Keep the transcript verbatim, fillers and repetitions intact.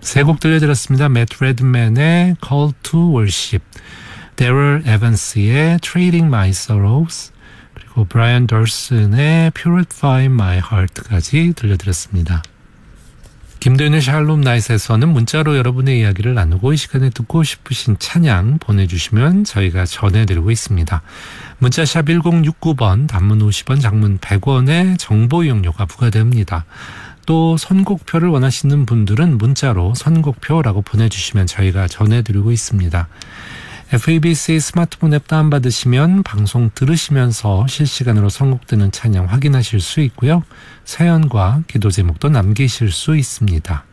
세 곡 들려드렸습니다. 매트 레드맨의 Call to Worship, 데럴 에반스의 Trading My Sorrows, 그리고 브라이언 덜슨의 Purify My Heart까지 들려드렸습니다. 김도윤의 샬롬 나잇에서는 문자로 여러분의 이야기를 나누고 이 시간에 듣고 싶으신 찬양 보내주시면 저희가 전해드리고 있습니다. 문자샵 일공육구 번, 단문 오십 원, 장문 백 원의 정보 이용료가 부과됩니다. 또 선곡표를 원하시는 분들은 문자로 선곡표라고 보내주시면 저희가 전해드리고 있습니다. 에프이비씨 스마트폰 앱 다운받으시면 방송 들으시면서 실시간으로 선곡되는 찬양 확인하실 수 있고요. 사연과 기도 제목도 남기실 수 있습니다.